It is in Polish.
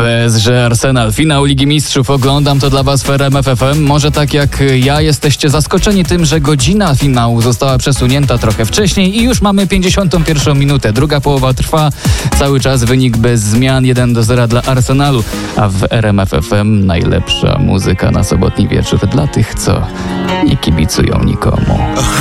PSG Arsenal, finał Ligi Mistrzów. Oglądam to dla Was w RMF FM. Może tak jak ja jesteście zaskoczeni tym, że godzina finału została przesunięta trochę wcześniej i już mamy 51 minutę. Druga połowa trwa. Cały czas wynik bez zmian, 1-0 dla Arsenalu. A w RMF FM najlepsza muzyka na sobotni wieczór dla tych, co nie kibicują nikomu.